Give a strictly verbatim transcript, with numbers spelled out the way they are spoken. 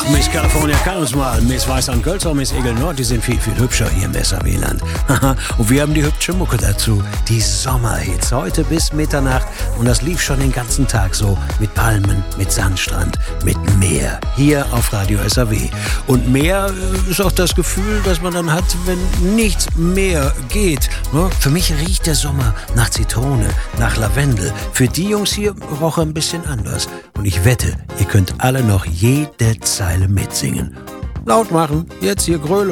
Miss California kann uns mal, Miss Weißland Gölzer, Miss Egel Nord, die sind viel, viel hübscher hier im S A W-Land. Und wir haben die hübsche Mucke dazu, die Sommerhits, heute bis Mitternacht. Und das lief schon den ganzen Tag so, mit Palmen, mit Sandstrand, mit Meer, hier auf Radio S A W. Und Meer ist auch das Gefühl, das man dann hat, wenn nichts mehr geht. Für mich riecht der Sommer nach Zitrone, nach Lavendel. Für die Jungs hier roch er ein bisschen anders. Und ich wette, ihr könnt alle noch jede Zeile mitsingen. Laut machen, jetzt hier Gröle.